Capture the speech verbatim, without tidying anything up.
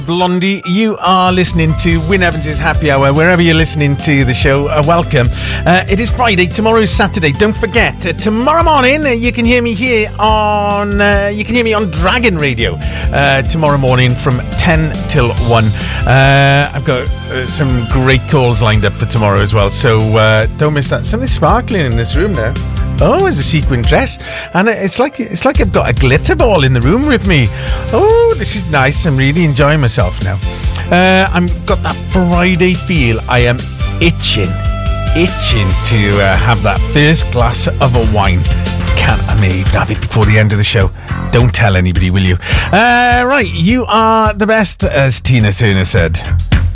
Blondie, you are listening to Wyn Evans' Happy Hour. Wherever you're listening to the show, uh, welcome. Uh, it is Friday, tomorrow is Saturday. Don't forget, uh, tomorrow morning uh, you can hear me here on uh, you can hear me on Dragon Radio uh, tomorrow morning from ten till one. Uh, I've got uh, some great calls lined up for tomorrow as well, so uh, don't miss that. Something sparkling in this room now. Oh, it's a sequin dress, and it's like it's like I've got a glitter ball in the room with me. Oh, this is nice. I'm really enjoying myself now. Uh, I've got that Friday feel. I am itching, itching to uh, have that first glass of a wine. Can't I may even have it before the end of the show? Don't tell anybody, will you? Uh, right, you are the best, as Tina Turner said.